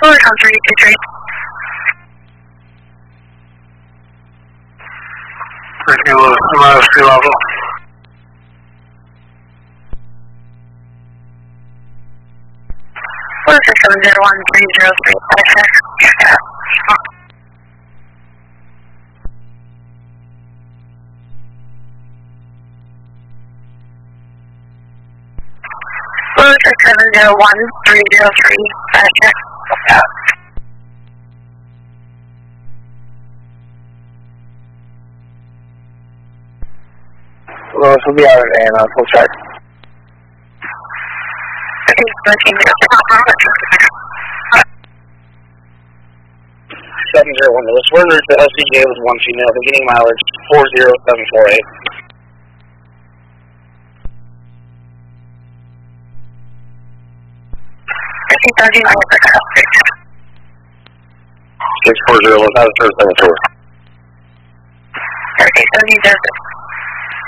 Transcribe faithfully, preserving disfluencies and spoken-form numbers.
Bullet on three two three. Thank you, Lewis. I'm out of sea level. Bullet seven zero one three zero three. Bullet seven zero one three zero three. Check. Lewis will be out at A and L. Full check. seven zero one Lewis. We're under the L C J with one female, beginning mileage four zero seven four eight. six four zero, let's have a first seven four. Okay, seventeen Joseph.